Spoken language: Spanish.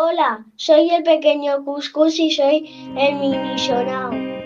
Hola, soy el pequeño Cuscus y soy el mini Sonao.